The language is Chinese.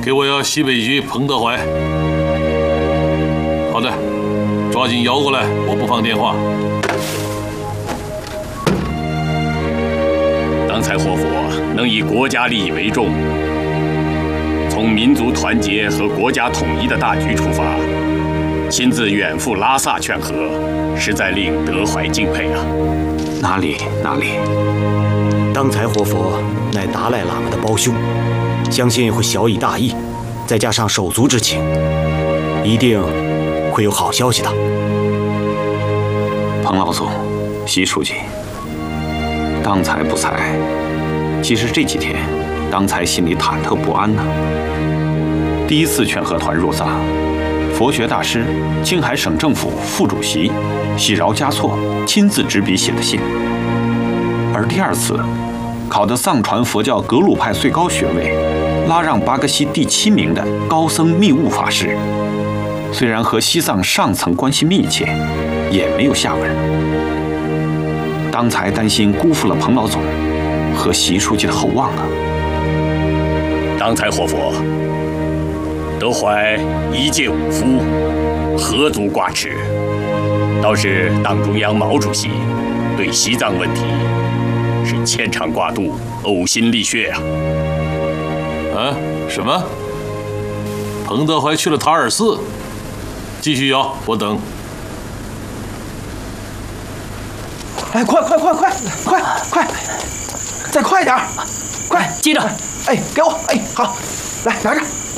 给我要西北局彭德怀。好的，抓紧摇过来，我不放电话。 当才活佛能以国家利益为重，从民族团结和国家统一的大局出发，亲自远赴拉萨劝和，实在令德怀敬佩啊！ 哪里，当才活佛乃达赖喇嘛的胞兄，相信会晓以大义，再加上手足之情，一定会有好消息的。 彭老总，习书记，当才不才，其实这几天当才心里忐忑不安呢。第一次劝和团入萨，佛学大师、青海省政府副主席喜饶嘉措亲自执笔写的信，而第二次考得藏传佛教格鲁派最高学位拉让巴格西第7名的高僧密悟法师，虽然和西藏上层关系密切，也没有下文。当才担心辜负了彭老总和习书记的厚望啊！ 当才活佛，德怀一介武夫，何足挂齿？倒是党中央毛主席对西藏问题是牵肠挂肚、呕心沥血啊！ 啊？什么？彭德怀去了塔尔寺？继续摇，我等。 哎，快，再快点儿，快， 接着。 哎，给我，哎，好，来拿着。